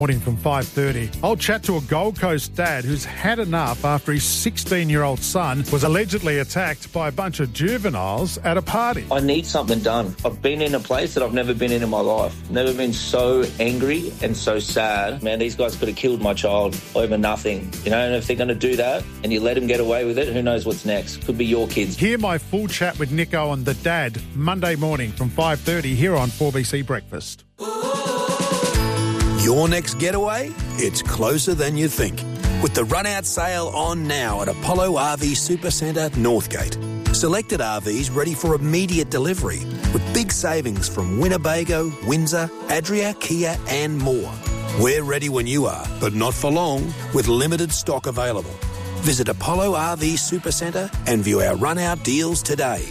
Morning from 5:30. I'll chat to a Gold Coast dad who's had enough after his 16-year-old son was allegedly attacked by a bunch of juveniles at a party. I need something done. I've been in a place that I've never been in my life. Never been so angry and so sad. Man, these guys could have killed my child over nothing. You know, and if they're going to do that and you let them get away with it, who knows what's next? Could be your kids. Hear my full chat with Nick Owen, the dad, Monday morning from 5:30 here on 4BC Breakfast. Your next getaway? It's closer than you think. With the run-out sale on now at Apollo RV Supercentre, Northgate. Selected RVs ready for immediate delivery with big savings from Winnebago, Windsor, Adria, Kia and more. We're ready when you are, but not for long, with limited stock available. Visit Apollo RV Supercentre and view our run-out deals today.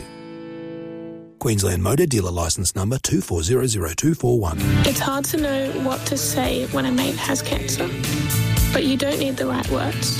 Queensland Motor Dealer Licence Number 24000241. It's hard to know what to say when a mate has cancer, but you don't need the right words.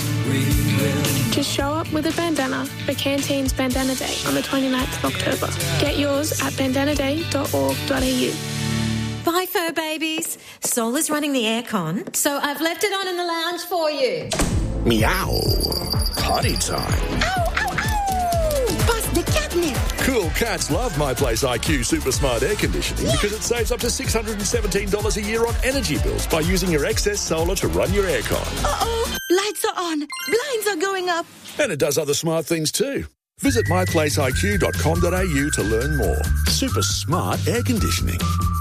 Just show up with a bandana for Canteen's Bandana Day on the 29th of October. Get yours at bandanaday.org.au. Bye, fur babies. Sol is running the aircon, so I've left it on in the lounge for you. Meow. Potty time. Ow, ow, ow! Bust the catnip. Cool cats love My Place IQ Super Smart Air Conditioning because it saves up to $617 a year on energy bills by using your excess solar to run your aircon. Uh-oh, lights are on, blinds are going up. And it does other smart things too. Visit myplaceiq.com.au to learn more. Super smart air conditioning.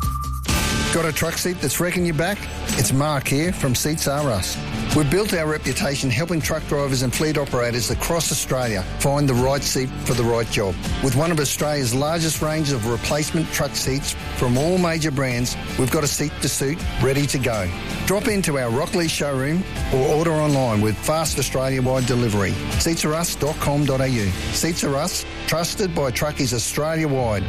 Got a truck seat that's wrecking your back? It's Mark here from Seats Are Us. We've built our reputation helping truck drivers and fleet operators across Australia find the right seat for the right job. With one of Australia's largest range of replacement truck seats from all major brands, we've got a seat to suit ready to go. Drop into our Rockley showroom or order online with fast Australia-wide delivery. Seatsarus.com.au. Seats Are Us, trusted by truckies Australia-wide.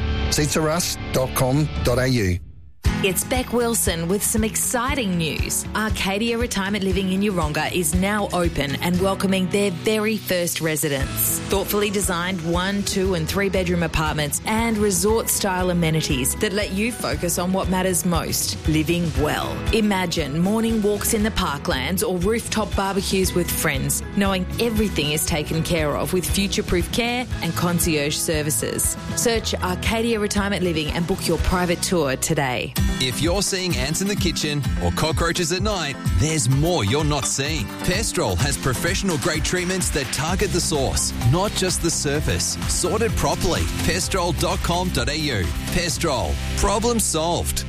Seatsarus.com.au. It's Beck Wilson with some exciting news. Arcadia Retirement Living in Yeronga is now open and welcoming their very first residents. Thoughtfully designed 1, 2 and 3 bedroom apartments and resort-style amenities that let you focus on what matters most, living well. Imagine morning walks in the parklands or rooftop barbecues with friends, knowing everything is taken care of with future-proof care and concierge services. Search Arcadia Retirement Living and book your private tour today. If you're seeing ants in the kitchen or cockroaches at night, there's more you're not seeing. Pestrol has professional-grade treatments that target the source, not just the surface. Sorted properly. Pestrol.com.au. Pestrol. Problem solved.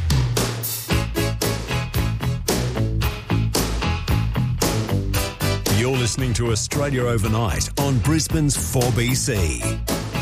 You're listening to Australia Overnight on Brisbane's 4BC.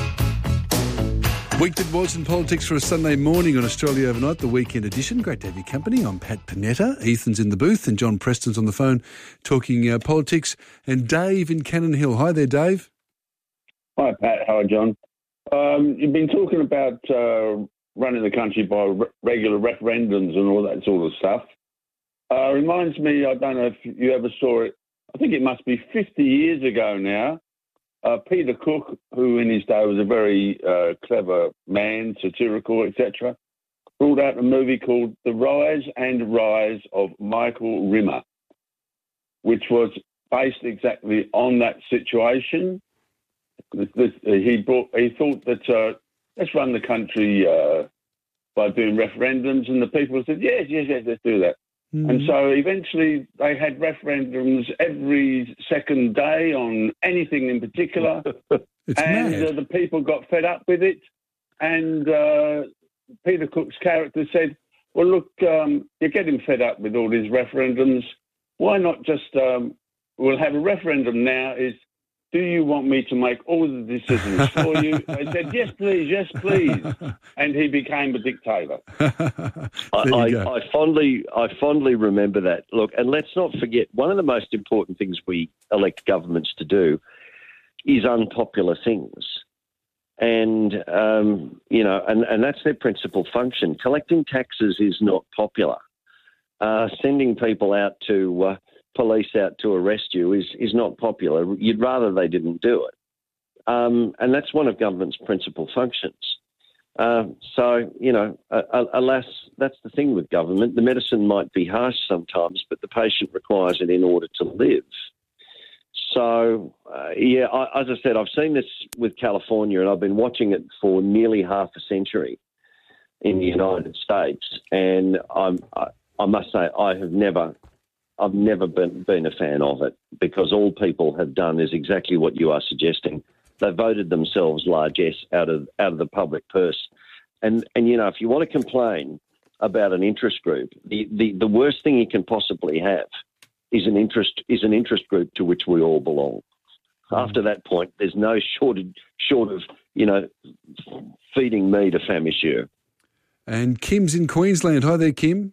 Weekend was in politics for a Sunday morning on Australia Overnight, the weekend edition. Great to have your company. I'm Pat Panetta. Ethan's in the booth and John Preston's on the phone talking politics. And Dave in Cannon Hill. Hi there, Dave. Hi, Pat. Hi, John. You've been talking about running the country by regular referendums and all that sort of stuff. Reminds me, I don't know if you ever saw it, I think it must be 50 years ago now. Peter Cook, who in his day was a very clever man, satirical, etc., brought out a movie called The Rise and Rise of Michael Rimmer, which was based exactly on that situation. He thought that let's run the country by doing referendums, and the people said, yes, let's do that. And so eventually they had referendums every second day on anything in particular. And the people got fed up with it. And Peter Cook's character said, well, look, you're getting fed up with all these referendums. Why not just, we'll have a referendum now is, do you want me to make all the decisions for you? They said, yes, please. And he became a dictator. I fondly remember that. Look, and let's not forget, one of the most important things we elect governments to do is unpopular things. And, and that's their principal function. Collecting taxes is not popular. Sending people out to... police out to arrest you is not popular. You'd rather they didn't do it. And that's one of government's principal functions. So, alas, that's the thing with government. The medicine might be harsh sometimes, but the patient requires it in order to live. So, as I said, I've seen this with California, and I've been watching it for nearly half a century in the United States. And I must say, I've never been a fan of it, because all people have done is exactly what you are suggesting. They voted themselves largesse out of the public purse. And if you want to complain about an interest group, the worst thing you can possibly have is an interest group to which we all belong. After that point, there's no short of feeding me to famishure. And Kim's in Queensland. Hi there, Kim.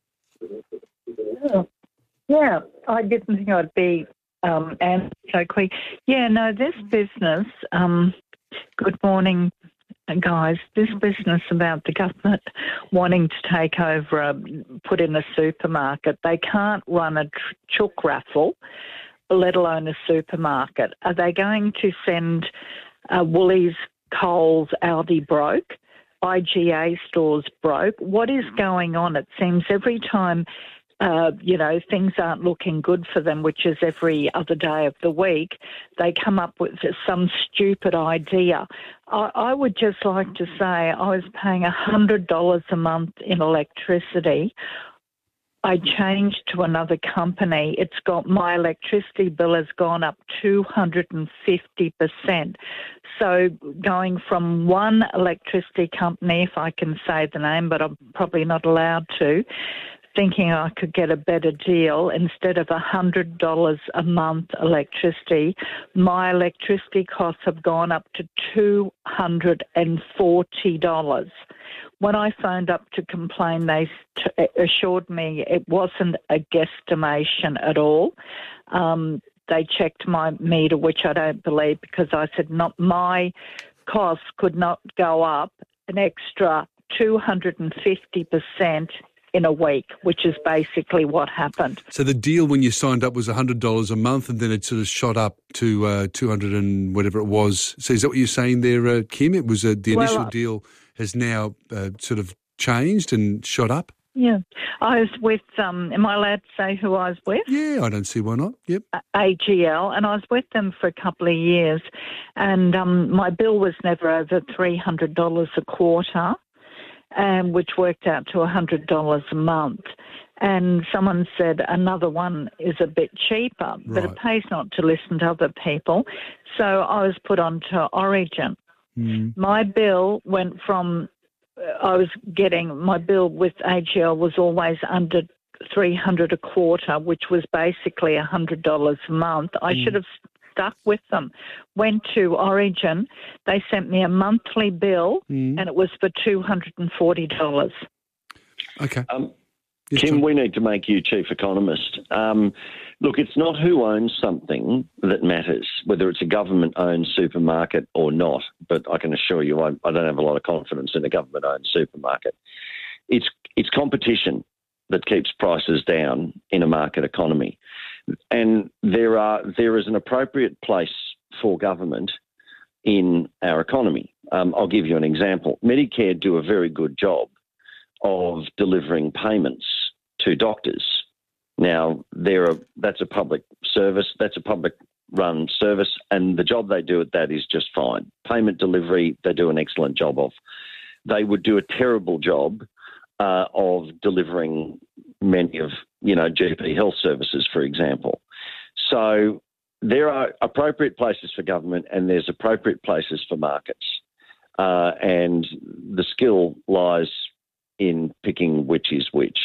Yeah, I didn't think I'd be answered so quick. Yeah, no, this business, good morning, guys, this business about the government wanting to take over, put in a supermarket, they can't run a chook raffle, let alone a supermarket. Are they going to send Woolies, Coles, Aldi broke? IGA stores broke? What is going on? It seems every time things aren't looking good for them, which is every other day of the week, they come up with some stupid idea. I would just like to say I was paying $100 a month in electricity. I changed to another company. My electricity bill has gone up 250%. So going from one electricity company, if I can say the name, but I'm probably not allowed to, thinking I could get a better deal, instead of $100 a month electricity, my electricity costs have gone up to $240. When I phoned up to complain, they assured me it wasn't a guesstimation at all. They checked my meter, which I don't believe, because I said my costs could not go up an extra 250% in a week, which is basically what happened. So the deal when you signed up was $100 a month, and then it sort of shot up to 200 and whatever it was. So is that what you're saying there, Kim? It was the initial deal has now sort of changed and shot up? Yeah. I was with, am I allowed to say who I was with? Yeah, I don't see why not. Yep. AGL, and I was with them for a couple of years, and my bill was never over $300 a quarter, which worked out to $100 a month. And someone said another one is a bit cheaper, but it pays not to listen to other people. So I was put on to Origin. My bill went from, my bill with AGL was always under $300 a quarter, which was basically $100 a month. I should have stuck with them. Went to Origin. They sent me a monthly bill, and it was for $240. Okay. Kim, we need to make you chief economist. Look, it's not who owns something that matters, whether it's a government-owned supermarket or not, but I can assure you I don't have a lot of confidence in a government-owned supermarket. It's competition that keeps prices down in a market economy. And there is an appropriate place for government in our economy. I'll give you an example. Medicare do a very good job of delivering payments to doctors. Now, that's a public service, that's a public-run service, and the job they do at that is just fine. Payment delivery, they do an excellent job of. They would do a terrible job of delivering many of, GP health services, for example. So there are appropriate places for government and there's appropriate places for markets. And the skill lies in picking which is which.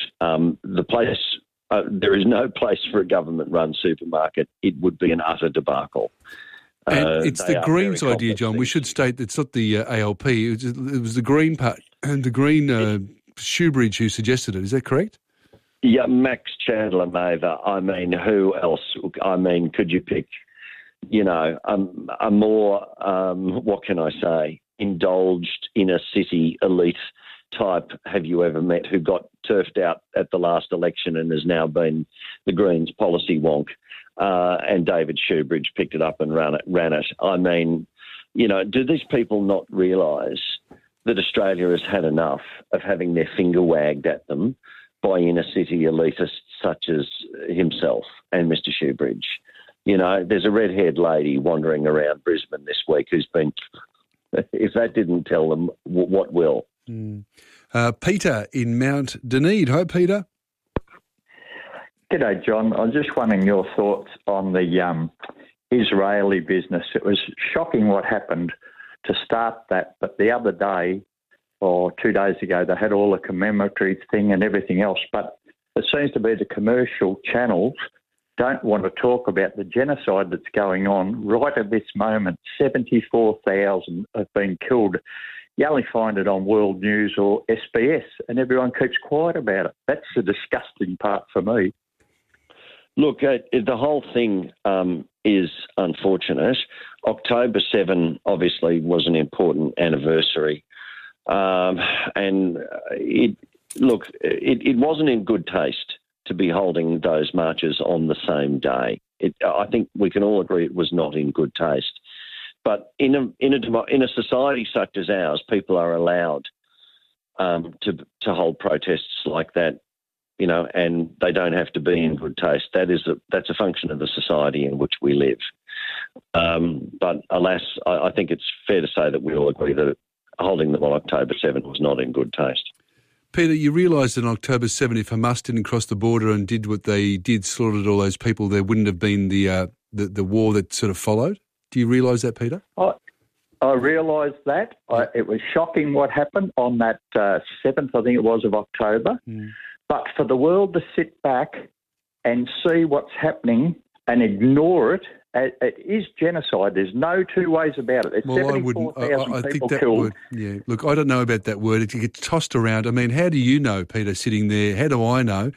There is no place for a government-run supermarket. It would be an utter debacle. And it's the Greens idea, John. We should state it's not the ALP. It was the Green part and the Green Shoebridge who suggested it. Is that correct? Yeah, Max Chandler Mather. I mean, who else? I mean, could you pick, a more, what can I say, indulged inner city elite type have you ever met who got turfed out at the last election and has now been the Greens policy wonk, and David Shoebridge picked it up and ran it. I mean, do these people not realise that Australia has had enough of having their finger wagged at them by inner city elitists such as himself and Mr. Shoebridge. You know, there's a red-haired lady wandering around Brisbane this week who's been, if that didn't tell them, what will? Peter in Mount Dunedin. Hi, Peter. G'day, John. I was just wondering your thoughts on the Israeli business. It was shocking what happened to start that, but the other day, or 2 days ago, they had all the commemoratory thing and everything else, but it seems to be the commercial channels don't want to talk about the genocide that's going on right at this moment. 74,000 have been killed. You only find it on World News or SBS, and everyone keeps quiet about it. That's the disgusting part for me. Look, the whole thing is unfortunate. October 7 obviously was an important anniversary. And it wasn't in good taste to be holding those marches on the same day. I think we can all agree it was not in good taste. But in a society such as ours, people are allowed to hold protests like that, you know, and they don't have to be in good taste. That's a function of the society in which we live. But alas, I think it's fair to say that we all agree that holding them on October 7 was not in good taste. Peter, you realise that on October 7, if Hamas didn't cross the border and did what they did, slaughtered all those people, there wouldn't have been the war that sort of followed? Do you realise that, Peter? I realise that. It was shocking what happened on that 7th, I think it was, of October. But for the world to sit back and see what's happening and ignore it, it is genocide. There's no two ways about it. It's 74,000 people killed. Look, I don't know about that word. It gets tossed around. I mean, how do you know, Peter, sitting there? How do I know?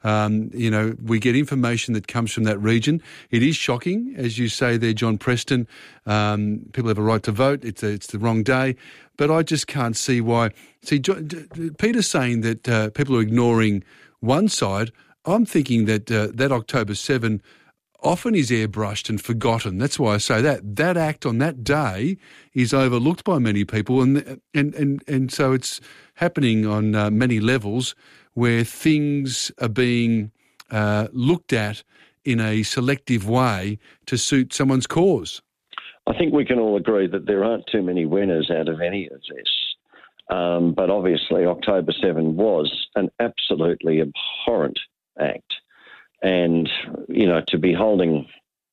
We get information that comes from that region. It is shocking, as you say there, John Preston. People have a right to vote. It's the wrong day. But I just can't see why. See, Peter's saying that people are ignoring one side. I'm thinking that that October 7 often is airbrushed and forgotten. That's why I say that act on that day is overlooked by many people, and so it's happening on many levels where things are being looked at in a selective way to suit someone's cause. I think we can all agree that there aren't too many winners out of any of this. But obviously October 7 was an absolutely abhorrent act. And, you know, to be holding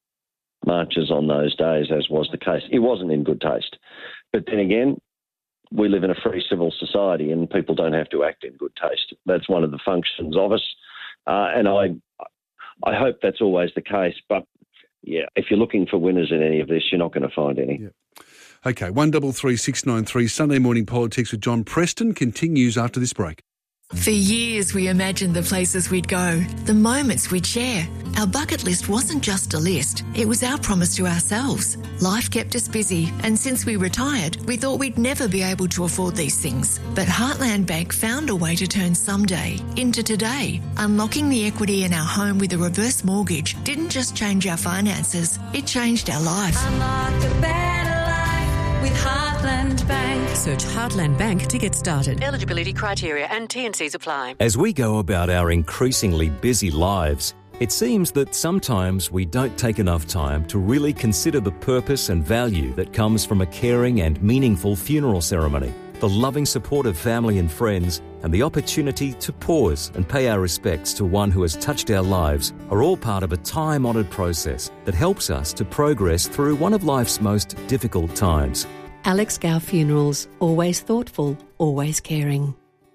marches on those days, as was the case, it wasn't in good taste. But then again, we live in a free civil society and people don't have to act in good taste. That's one of the functions of us. And I hope that's always the case. But, yeah, if you're looking for winners in any of this, you're not going to find any. Yeah. OK, 133693 Sunday Morning Politics with John Preston continues after this break. For years, we imagined the places we'd go, the moments we'd share. Our bucket list wasn't just a list, it was our promise to ourselves. Life kept us busy, and since we retired, we thought we'd never be able to afford these things. But Heartland Bank found a way to turn someday into today. Unlocking the equity in our home with a reverse mortgage didn't just change our finances, it changed our life. Unlock a better life with Heartland Bank. Search Heartland Bank to get started. Eligibility criteria and T&Cs apply. As we go about our increasingly busy lives, it seems that sometimes we don't take enough time to really consider the purpose and value that comes from a caring and meaningful funeral ceremony. The loving support of family and friends and the opportunity to pause and pay our respects to one who has touched our lives are all part of a time-honoured process that helps us to progress through one of life's most difficult times. Alex Gow Funerals. Always thoughtful, always caring.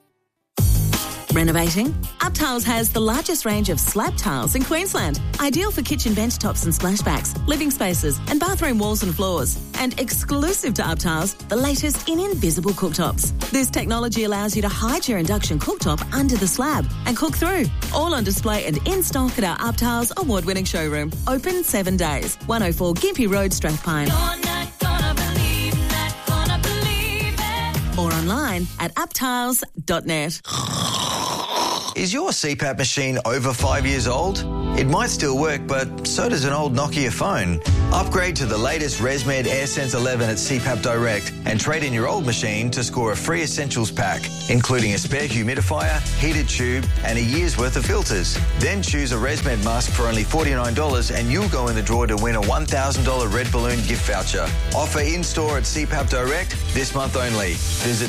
Renovating? UpTiles has the largest range of slab tiles in Queensland. Ideal for kitchen bench tops and splashbacks, living spaces and bathroom walls and floors. And exclusive to UpTiles, the latest in invisible cooktops. This technology allows you to hide your induction cooktop under the slab and cook through. All on display and in stock at our UpTiles award-winning showroom. Open 7 days. 104 Gympie Road, Strathpine. Or online at uptiles.net. Is your CPAP machine over 5 years old? It might still work, but so does an old Nokia phone. Upgrade to the latest ResMed AirSense 11 at CPAP Direct and trade in your old machine to score a free essentials pack, including a spare humidifier, heated tube and a year's worth of filters. Then choose a ResMed mask for only $49 and you'll go in the draw to win a $1,000 Red Balloon gift voucher. Offer in-store at CPAP Direct this month only. Visit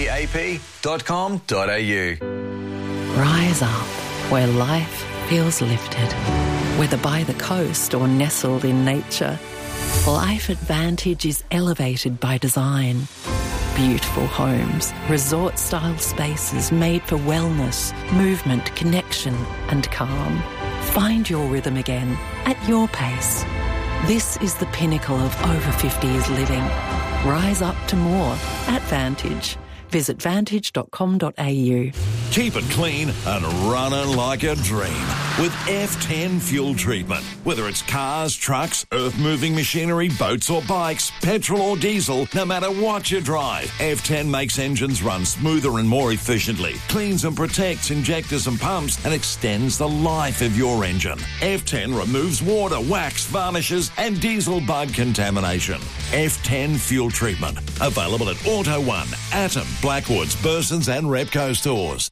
cpap.com.au. Rise up where life feels lifted. Whether by the coast or nestled in nature, Life at Vantage is elevated by design. Beautiful homes, resort-style spaces made for wellness, movement, connection and calm. Find your rhythm again at your pace. This is the pinnacle of over 50s living. Rise up to more at Vantage. Visit vantage.com.au. Keep it clean and running like a dream with F10 fuel treatment. Whether it's cars, trucks, earth-moving machinery, boats or bikes, petrol or diesel, no matter what you drive, F10 makes engines run smoother and more efficiently, cleans and protects injectors and pumps, and extends the life of your engine. F10 removes water, wax, varnishes and diesel bug contamination. F10 fuel treatment. Available at Auto One, Atom, Blackwoods, Burson's and Repco stores.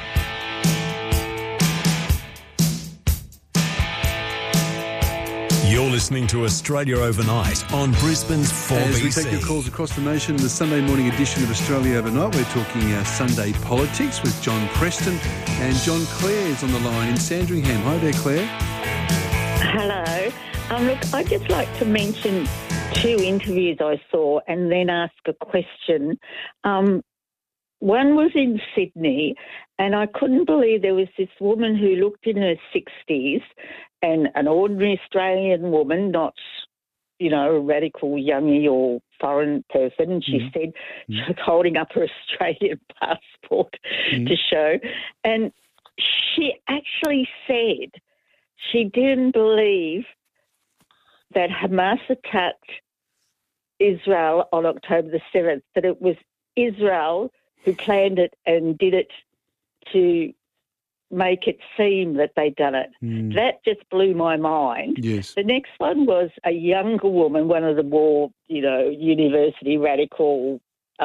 You're listening to Australia Overnight on Brisbane's 4BC. As we take your calls across the nation, the Sunday morning edition of Australia Overnight, we're talking Sunday politics with John Preston. And John Clare is on the line in Sandringham. Hi there, Claire. Hello. Look, I'd just like to mention 2 interviews I saw and then ask a question. One was in Sydney, and I couldn't believe there was this woman who looked in her 60s, and an ordinary Australian woman, not, you know, a radical youngie or foreign person. And she said she was holding up her Australian passport to show. And she actually said she didn't believe that Hamas attacked Israel on October the 7th, that it was Israel who planned it and did it to make it seem that they'd done it. That just blew my mind. Yes. The next one was a younger woman, one of the more, you know, university radical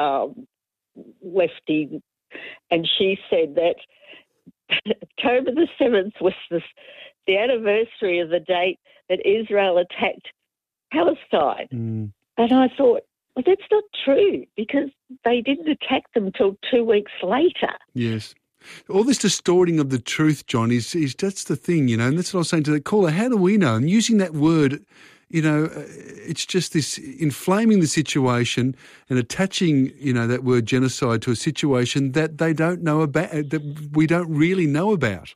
lefty, and she said that October the 7th was the anniversary of the date that Israel attacked Palestine. And I thought, well, that's not true because they didn't attack them till 2 weeks later. Yes. All this distorting of the truth, John, is that's the thing, you know, and that's what I was saying to the caller. How do we know? And using that word, you know, it's just this inflaming the situation and attaching, you know, that word genocide to a situation that they don't know about, that we don't really know about.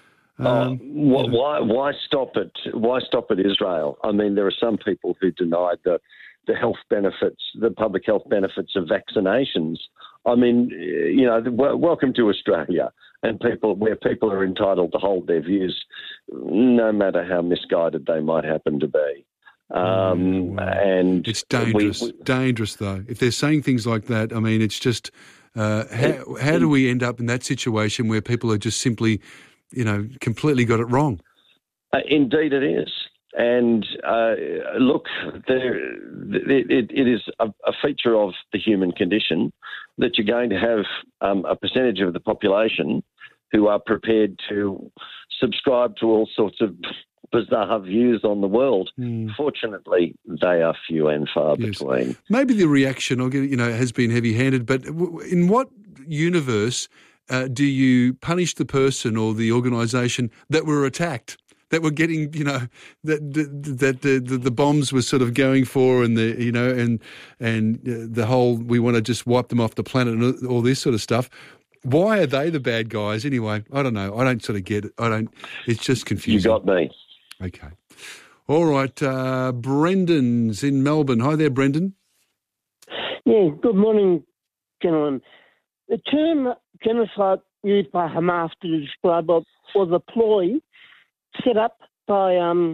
Why stop it? Why stop at Israel? I mean, there are some people who denied the health benefits, the public health benefits of vaccinations. I mean, you know, welcome to Australia, and where people are entitled to hold their views, no matter how misguided they might happen to be. And it's dangerous. Dangerous, though. If they're saying things like that, I mean, it's just how do we end up in that situation where people are just simply, you know, completely got it wrong? Indeed, it is. And look, it is a feature of the human condition that you're going to have a percentage of the population who are prepared to subscribe to all sorts of bizarre views on the world. Fortunately, they are few and far between. Maybe the reaction, has been heavy-handed, but in what universe do you punish the person or the organisation that were attacked? That were getting, you know, that the bombs were sort of going for, and the whole we want to just wipe them off the planet and all this sort of stuff. Why are they the bad guys anyway? I don't know. I don't sort of get it. It's just confusing. You got me. Okay. All right. Brendan's in Melbourne. Hi there, Brendan. Yeah. Good morning, gentlemen. The term genocide used by Hamas to describe what was a ploy set up by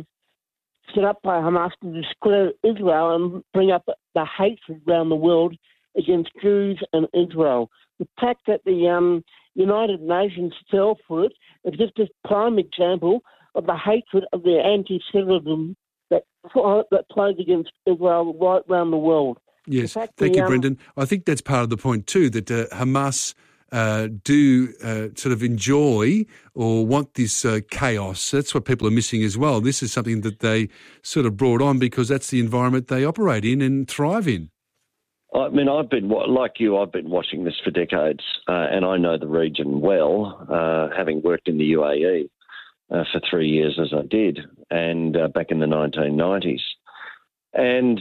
Hamas to discredit Israel and bring up the hatred around the world against Jews and Israel. The fact that the United Nations fell for it. It's just a prime example of the hatred of the anti-Semitism that plays against Israel right around the world. Yes, thank you, Brendan. I think that's part of the point too, that Hamas do sort of enjoy or want this chaos. That's what people are missing as well. This is something that they sort of brought on because that's the environment they operate in and thrive in. I mean, I've been watching this for decades, and I know the region well, having worked in the UAE for 3 years as I did, and back in the 1990s. And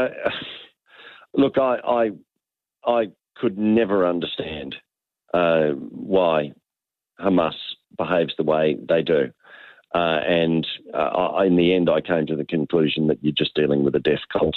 look, I could never understand why Hamas behaves the way they do. And in the end, I came to the conclusion that you're just dealing with a death cult.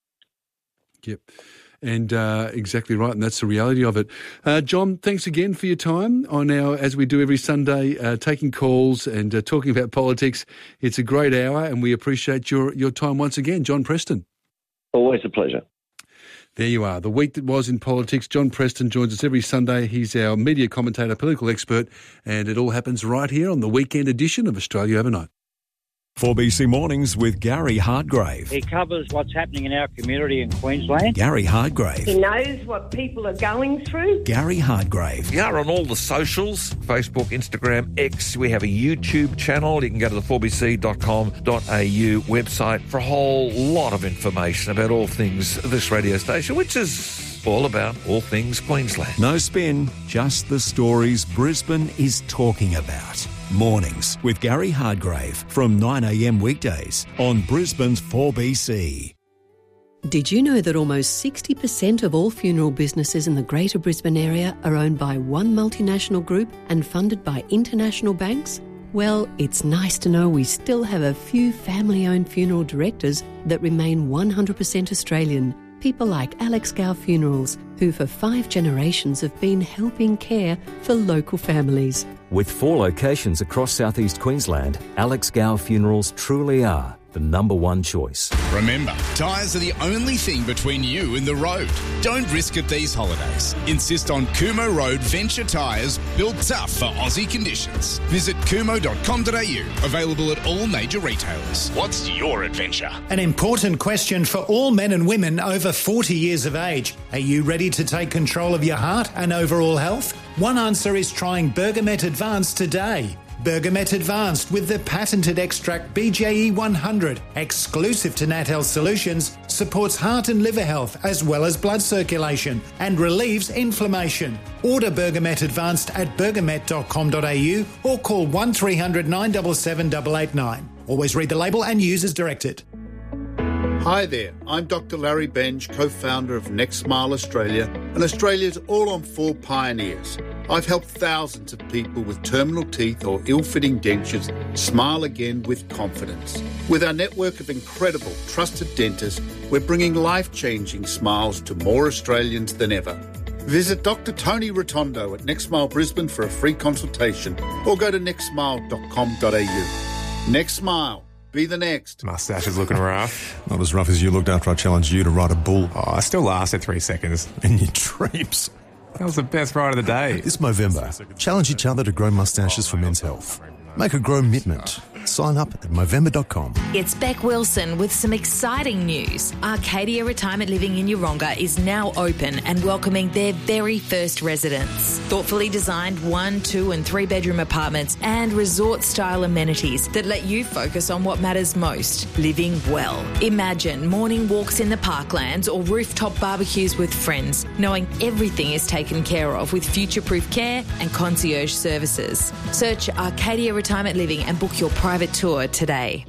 Yep. And exactly right, and that's the reality of it. John, thanks again for your time on our, as we do every Sunday, taking calls and talking about politics. It's a great hour, and we appreciate your time once again. John Preston. Always a pleasure. There you are. The week that was in politics. John Preston joins us every Sunday. He's our media commentator, political expert, and it all happens right here on the weekend edition of Australia Overnight. 4BC Mornings with Gary Hardgrave. He covers what's happening in our community in Queensland. Gary Hardgrave. He knows what people are going through. Gary Hardgrave. We are on all the socials, Facebook, Instagram, X. We have a YouTube channel. You can go to the 4bc.com.au website for a whole lot of information about all things this radio station, which is all about all things Queensland. No spin, just the stories Brisbane is talking about. Mornings with Gary Hardgrave from 9am weekdays on Brisbane's 4BC. Did you know that almost 60% of all funeral businesses in the Greater Brisbane area are owned by one multinational group and funded by international banks? Well, it's nice to know we still have a few family-owned funeral directors that remain 100% Australian. People like Alex Gow Funerals, who for 5 generations have been helping care for local families. With 4 locations across southeast Queensland, Alex Gow Funerals truly are the number one choice. Remember, tyres are the only thing between you and the road. Don't risk it these holidays. Insist on Kumo Road Venture tyres, built tough for Aussie conditions. Visit kumo.com.au, available at all major retailers. What's your adventure? An important question for all men and women over 40 years of age. Are you ready to take control of your heart and overall health? One answer is trying Bergamet Advanced today. Bergamet Advanced with the patented extract BJE 100, exclusive to Nat Health Solutions, supports heart and liver health as well as blood circulation and relieves inflammation. Order Bergamet Advanced at bergamet.com.au or call 1300 977 889. Always read the label and use as directed. Hi there, I'm Dr. Larry Benj, co-founder of Next Smile Australia and Australia's all-on-4 pioneers. I've helped thousands of people with terminal teeth or ill-fitting dentures smile again with confidence. With our network of incredible, trusted dentists, we're bringing life-changing smiles to more Australians than ever. Visit Dr. Tony Rotondo at Next Smile Brisbane for a free consultation or go to nextsmile.com.au. Next Smile. Be the next. Mustache is looking rough. Not as rough as you looked after I challenged you to ride a bull. Oh, I still lasted 3 seconds. In your dreams. That was the best ride of the day. This Movember, challenge each other to grow mustaches for men's health. Make a grow mitment. Sign up at Movember.com. It's Beck Wilson with some exciting news. Arcadia Retirement Living in Yeronga is now open and welcoming their very first residents. Thoughtfully designed 1, 2 and 3 bedroom apartments and resort-style amenities that let you focus on what matters most, living well. Imagine morning walks in the parklands or rooftop barbecues with friends, knowing everything is taken care of with future-proof care and concierge services. Search Arcadia Retirement Living and book your private tour today.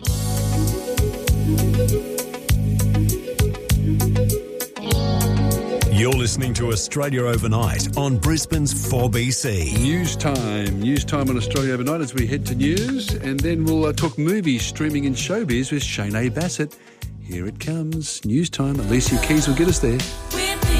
You're listening to Australia Overnight on Brisbane's 4BC. News time on Australia Overnight as we head to news, and then we'll talk movies, streaming and showbiz with Shane A. Bassett. Here it comes, news time. Alicia Keys will get us there.